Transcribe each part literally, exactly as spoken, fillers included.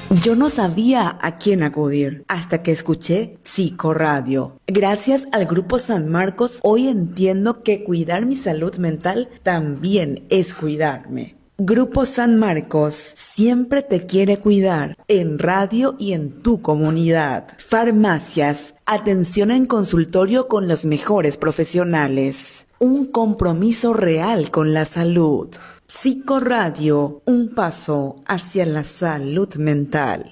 Yo no sabía a quién acudir hasta que escuché Psicoradio. Gracias al Grupo San Marcos, hoy entiendo que cuidar mi salud mental también es cuidarme. Grupo San Marcos siempre te quiere cuidar en radio y en tu comunidad. Farmacias, atención en consultorio con los mejores profesionales. Un compromiso real con la salud. Psicoradio, un paso hacia la salud mental.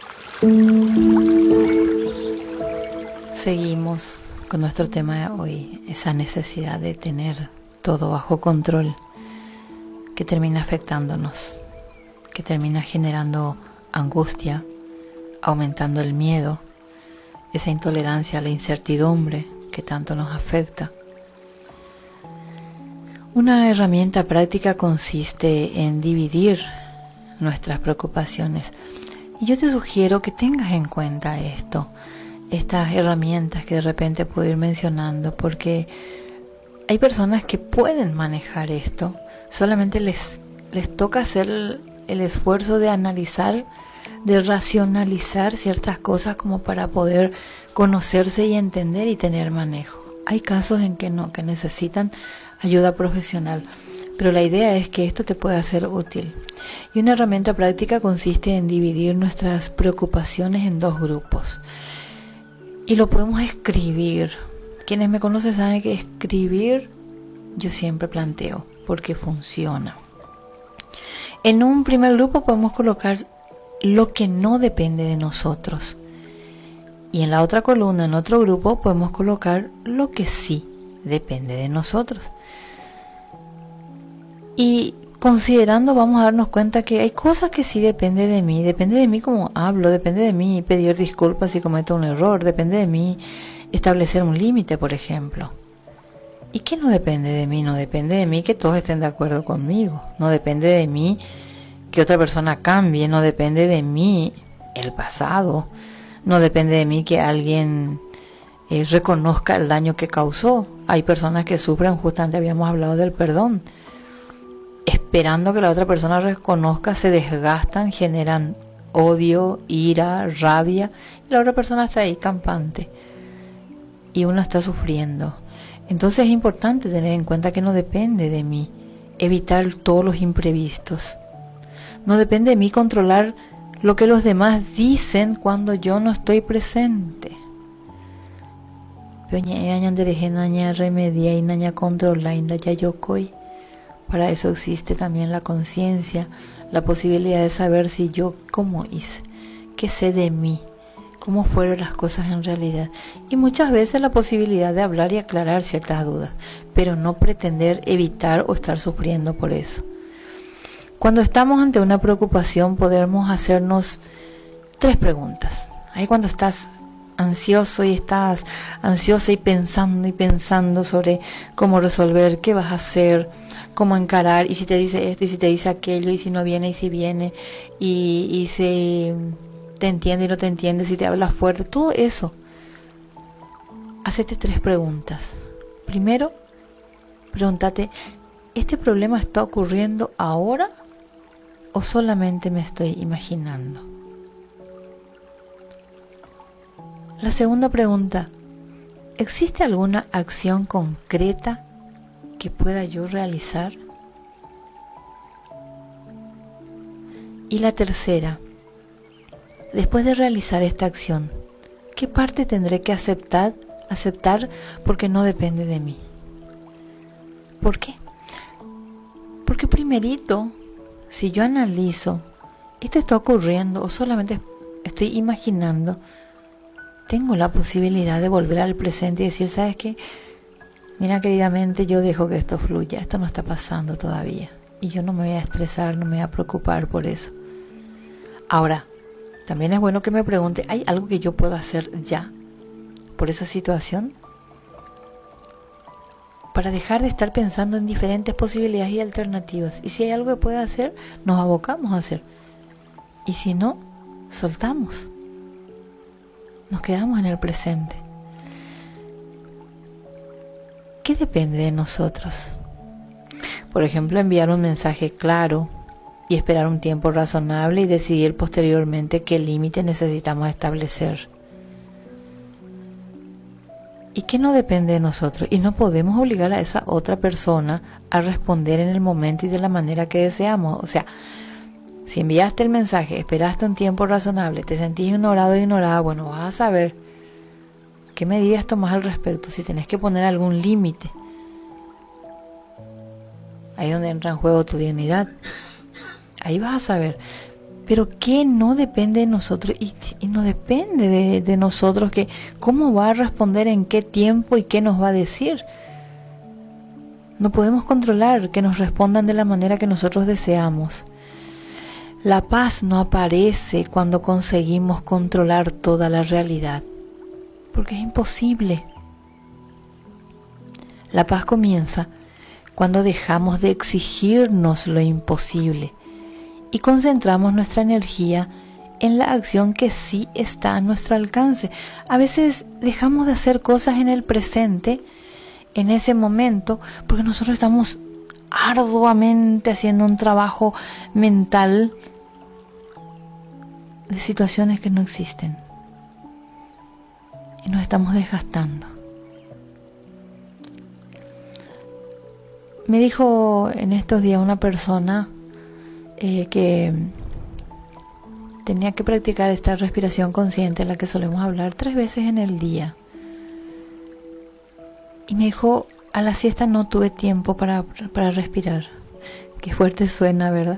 Seguimos con nuestro tema de hoy, esa necesidad de tener todo bajo control, que termina afectándonos, que termina generando angustia, aumentando el miedo, esa intolerancia a la incertidumbre que tanto nos afecta. Una herramienta práctica consiste en dividir nuestras preocupaciones. Y yo te sugiero que tengas en cuenta esto, estas herramientas que de repente puedo ir mencionando, porque hay personas que pueden manejar esto, solamente les, les toca hacer el, el esfuerzo de analizar, de racionalizar ciertas cosas como para poder conocerse y entender y tener manejo. Hay casos en que no, que necesitan ayuda profesional, pero la idea es que esto te pueda ser útil. Y una herramienta práctica consiste en dividir nuestras preocupaciones en dos grupos. Y lo podemos escribir. Quienes me conocen saben que escribir yo siempre planteo, porque funciona. En un primer grupo podemos colocar lo que no depende de nosotros. Y en la otra columna, en otro grupo, podemos colocar lo que sí depende de nosotros. Y considerando, vamos a darnos cuenta que hay cosas que sí dependen de mí. Depende de mí cómo hablo, depende de mí pedir disculpas si cometo un error, depende de mí establecer un límite, por ejemplo. ¿Y qué no depende de mí? No depende de mí que todos estén de acuerdo conmigo. No depende de mí que otra persona cambie. No depende de mí el pasado. No depende de mí que alguien eh, reconozca el daño que causó. Hay personas que sufren, justamente habíamos hablado del perdón, esperando que la otra persona reconozca, se desgastan, generan odio, ira, rabia, y la otra persona está ahí campante y uno está sufriendo. Entonces es importante tener en cuenta que no depende de mí evitar todos los imprevistos. No depende de mí controlar lo que los demás dicen cuando yo no estoy presente. Para eso existe también la conciencia, la posibilidad de saber si yo cómo hice, qué sé de mí, cómo fueron las cosas en realidad. Y muchas veces la posibilidad de hablar y aclarar ciertas dudas, pero no pretender evitar o estar sufriendo por eso. Cuando estamos ante una preocupación podemos hacernos tres preguntas. Ahí cuando estás ansioso y estás ansiosa y pensando y pensando sobre cómo resolver, qué vas a hacer, cómo encarar, y si te dice esto y si te dice aquello, y si no viene y si viene, y, y si te entiende y no te entiende, si te hablas fuerte, todo eso. Hacete tres preguntas. Primero, pregúntate, ¿este problema está ocurriendo ahora o solamente me estoy imaginando? La segunda pregunta, ¿existe alguna acción concreta que pueda yo realizar? Y la tercera, después de realizar esta acción, ¿qué parte tendré que aceptar, aceptar porque no depende de mí? ¿Por qué? Porque primerito, si yo analizo, ¿esto está ocurriendo o solamente estoy imaginando? Tengo la posibilidad de volver al presente y decir, ¿sabes qué? Mira, queridamente, yo dejo que esto fluya, esto no está pasando todavía. Y yo no me voy a estresar, no me voy a preocupar por eso. Ahora, también es bueno que me pregunte, ¿hay algo que yo puedo hacer ya por esa situación? Para dejar de estar pensando en diferentes posibilidades y alternativas. Y si hay algo que pueda hacer, nos abocamos a hacer. Y si no, soltamos. Nos quedamos en el presente. ¿Qué depende de nosotros? Por ejemplo, enviar un mensaje claro y y esperar un tiempo razonable y decidir posteriormente qué límite necesitamos establecer. Y que no depende de nosotros, y no podemos obligar a esa otra persona a responder en el momento y de la manera que deseamos. O sea, si enviaste el mensaje, esperaste un tiempo razonable, te sentís ignorado o ignorada, bueno, vas a saber qué medidas tomas al respecto, si tenés que poner algún límite. Ahí es donde entra en juego tu dignidad. Ahí vas a saber. Pero que no depende de nosotros, y, y no depende de, de nosotros, que cómo va a responder, en qué tiempo y qué nos va a decir. No podemos controlar que nos respondan de la manera que nosotros deseamos. La paz no aparece cuando conseguimos controlar toda la realidad, porque es imposible. La paz comienza cuando dejamos de exigirnos lo imposible y concentramos nuestra energía en la acción que sí está a nuestro alcance. A veces dejamos de hacer cosas en el presente, en ese momento, porque nosotros estamos arduamente haciendo un trabajo mental de situaciones que no existen. Y nos estamos desgastando. Me dijo en estos días una persona eh, que tenía que practicar esta respiración consciente en la que solemos hablar tres veces en el día. Y me dijo, a la siesta no tuve tiempo para, para respirar. Qué fuerte suena, ¿verdad?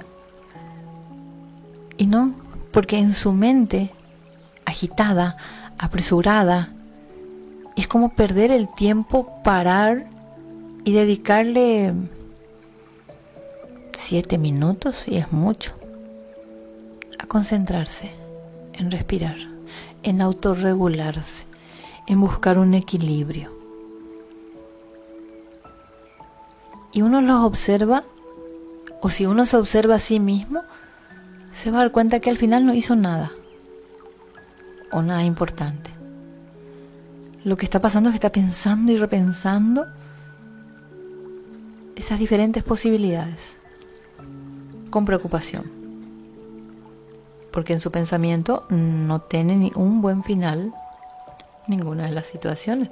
Y no, porque en su mente, agitada, apresurada, es como perder el tiempo, parar y dedicarle siete minutos, y es mucho, a concentrarse, en respirar, en autorregularse, en buscar un equilibrio. Y uno los observa, o si uno se observa a sí mismo, se va a dar cuenta que al final no hizo nada, o nada importante. Lo que está pasando es que está pensando y repensando esas diferentes posibilidades, con preocupación, porque en su pensamiento no tiene ni un buen final ninguna de las situaciones.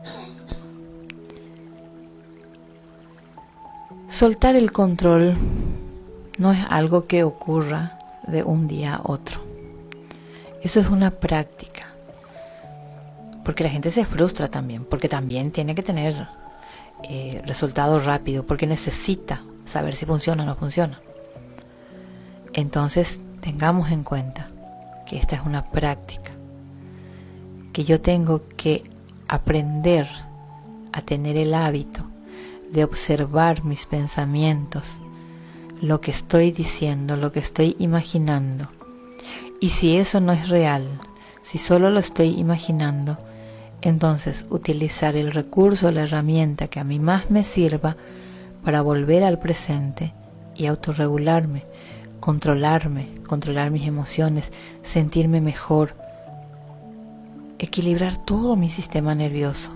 Soltar el control no es algo que ocurra de un día a otro. Eso es una práctica. Porque la gente se frustra también, porque también tiene que tener eh, resultados rápidos, porque necesita saber si funciona o no funciona. Entonces, tengamos en cuenta que esta es una práctica, que yo tengo que aprender a tener el hábito de observar mis pensamientos, lo que estoy diciendo, lo que estoy imaginando. Y si eso no es real, si solo lo estoy imaginando, entonces utilizar el recurso, la herramienta que a mí más me sirva para volver al presente y autorregularme, controlarme, controlar mis emociones, sentirme mejor, equilibrar todo mi sistema nervioso.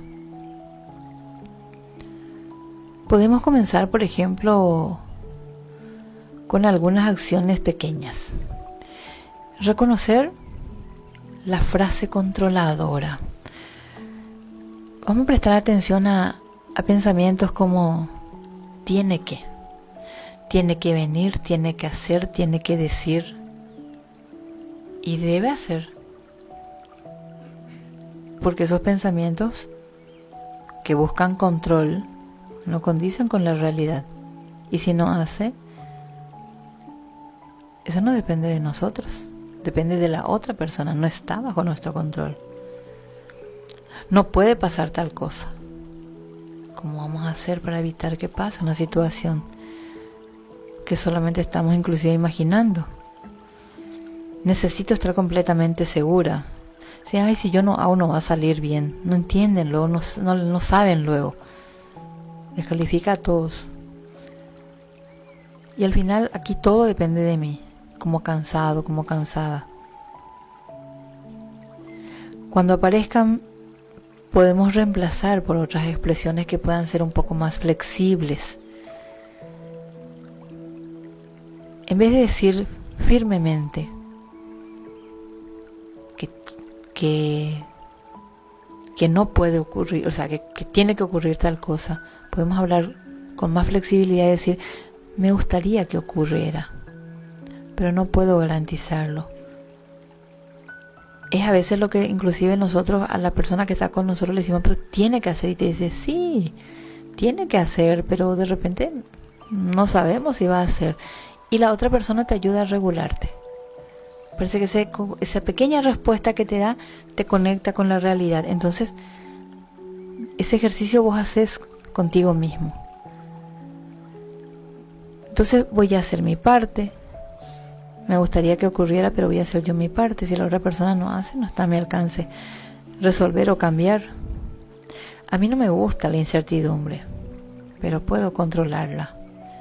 Podemos comenzar, por ejemplo, con algunas acciones pequeñas. Reconocer la frase controladora. Vamos a prestar atención a, a pensamientos como tiene que, tiene que venir, tiene que hacer, tiene que decir y debe hacer. Porque esos pensamientos que buscan control no condicen con la realidad. Y si no hace, eso no depende de nosotros, depende de la otra persona, no está bajo nuestro control. No puede pasar tal cosa. ¿Cómo vamos a hacer para evitar que pase una situación que solamente estamos inclusive imaginando? Necesito estar completamente segura. Si, ay, si yo no hago, no va a salir bien. No entienden luego, no, no, no saben luego. Descalifica a todos. Y al final aquí todo depende de mí, como cansado, como cansada. Cuando aparezcan, podemos reemplazar por otras expresiones que puedan ser un poco más flexibles. en vez de decir firmemente que, que, que no puede ocurrir, o sea, que, que tiene que ocurrir tal cosa, podemos hablar con más flexibilidad y decir, me gustaría que ocurriera, pero no puedo garantizarlo. Es a veces lo que inclusive nosotros a la persona que está con nosotros le decimos, pero tiene que hacer, y te dice, sí, tiene que hacer, pero de repente no sabemos si va a hacer. Y la otra persona te ayuda a regularte. Parece que ese, esa pequeña respuesta que te da te conecta con la realidad. Entonces, ese ejercicio vos haces contigo mismo. Entonces voy a hacer mi parte. Me gustaría que ocurriera, pero voy a hacer yo mi parte. Si la otra persona no hace, no está a mi alcance resolver o cambiar. A mí no me gusta la incertidumbre, pero puedo controlarla.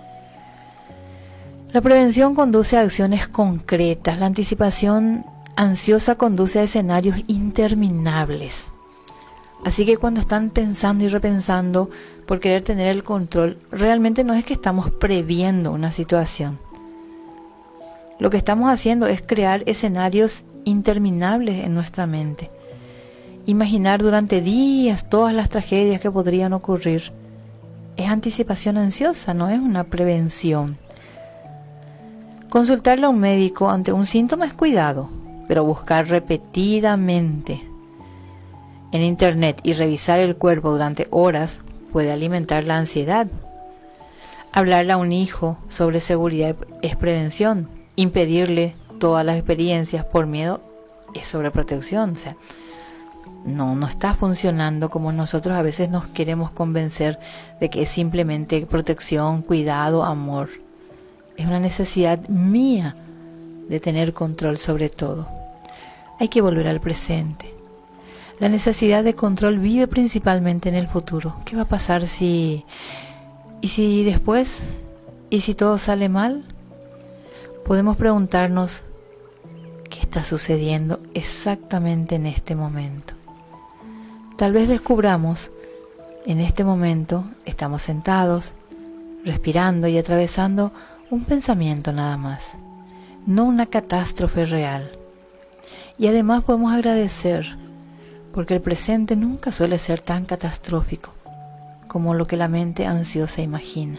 La prevención conduce a acciones concretas. La anticipación ansiosa conduce a escenarios interminables. Así que cuando están pensando y repensando por querer tener el control, realmente no es que estamos previendo una situación. Lo que estamos haciendo es crear escenarios interminables en nuestra mente. Imaginar durante días todas las tragedias que podrían ocurrir. Es anticipación ansiosa, no es una prevención. Consultarle a un médico ante un síntoma es cuidado, pero buscar repetidamente en internet y revisar el cuerpo durante horas puede alimentar la ansiedad. Hablarle a un hijo sobre seguridad es prevención. Impedirle todas las experiencias por miedo es sobreprotección. O sea, no, no está funcionando como nosotros a veces nos queremos convencer de que es simplemente protección, cuidado, amor. Es una necesidad mía de tener control sobre todo. Hay que volver al presente. La necesidad de control vive principalmente en el futuro. ¿Qué va a pasar si... y si después? ¿Y si todo sale mal? Podemos preguntarnos qué está sucediendo exactamente en este momento. Tal vez descubramos, en este momento estamos sentados, respirando y atravesando un pensamiento nada más, no una catástrofe real. Y además podemos agradecer, porque el presente nunca suele ser tan catastrófico como lo que la mente ansiosa imagina.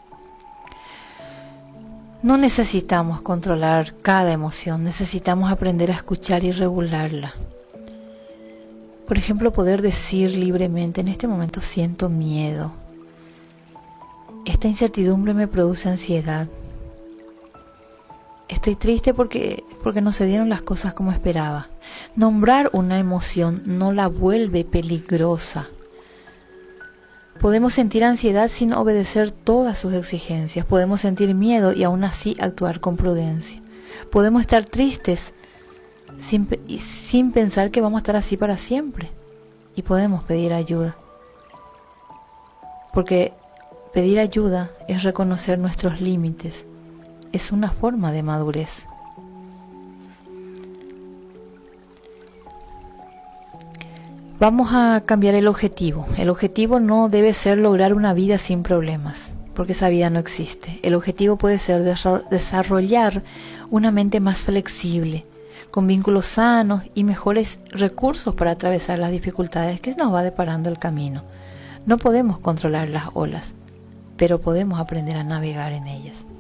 No necesitamos controlar cada emoción, necesitamos aprender a escuchar y regularla. Por ejemplo, poder decir libremente, en este momento siento miedo. Esta incertidumbre me produce ansiedad. Estoy triste porque, porque no se dieron las cosas como esperaba. Nombrar una emoción no la vuelve peligrosa. Podemos sentir ansiedad sin obedecer todas sus exigencias. Podemos sentir miedo y aún así actuar con prudencia. Podemos estar tristes sin, sin pensar que vamos a estar así para siempre. Y podemos pedir ayuda. Porque pedir ayuda es reconocer nuestros límites. Es una forma de madurez. Vamos a cambiar el objetivo. El objetivo no debe ser lograr una vida sin problemas, porque esa vida no existe. El objetivo puede ser desarrollar una mente más flexible, con vínculos sanos y mejores recursos para atravesar las dificultades que nos va deparando el camino. No podemos controlar las olas, pero podemos aprender a navegar en ellas.